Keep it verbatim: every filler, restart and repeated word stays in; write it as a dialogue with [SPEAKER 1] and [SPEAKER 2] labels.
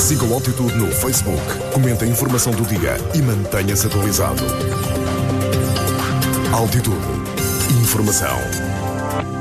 [SPEAKER 1] Siga o Altitude no Facebook, comente a informação do dia e mantenha-se atualizado. Altitude. Informação